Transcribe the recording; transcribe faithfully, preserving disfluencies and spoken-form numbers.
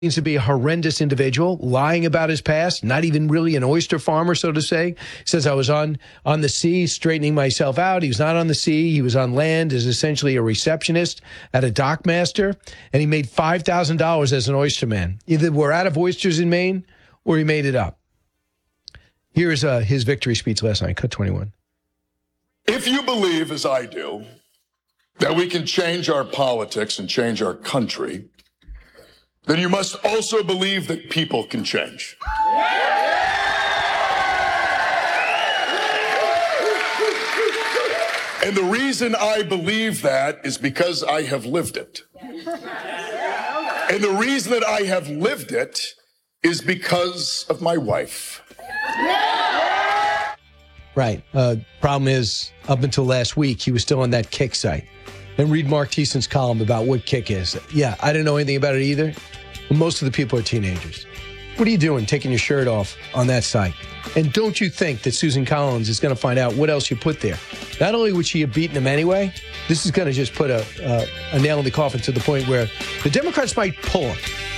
Seems to be a horrendous individual, lying about his past, not even really an oyster farmer, so to say. Says, I was on, on the sea, straightening myself out. He was not on the sea. He was on land as essentially a receptionist at a dockmaster, and he made five thousand dollars as an oysterman. Either we're out of oysters in Maine, or he made it up. Here's uh, his victory speech last night, cut twenty-one. If you believe, as I do, that we can change our politics and change our country, then you must also believe that people can change. And the reason I believe that is because I have lived it. And the reason that I have lived it is because of my wife. Right. Uh, problem is, up until last week, he was still on that Kick site. And read Mark Thiessen's column about what Kick is. Yeah, I didn't know anything about it either. Most of the people are teenagers. What are you doing taking your shirt off on that site? And don't you think that Susan Collins is going to find out what else you put there? Not only would she have beaten him anyway, this is going to just put a, a, a nail in the coffin to the point where the Democrats might pull him.